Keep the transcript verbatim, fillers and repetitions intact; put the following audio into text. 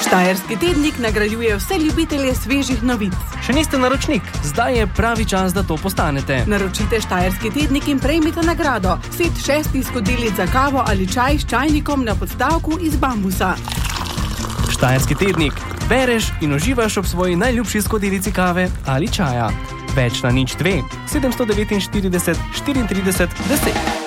Štajerski tednik nagrajuje vse ljubitelje svežih novic. Še niste naročnik? Zdaj je pravi čas, da to postanete. Naročite Štajerski tednik in prejmite nagrado. Set šestih skodelic za kavo ali čaj s čajnikom na podstavku iz bambusa. Štajerski tednik. Bereš in uživaš ob svoji najljubši skodelici kave ali čaja. Več na nič dve sedemsto devetinštirideset štiriintrideset deset.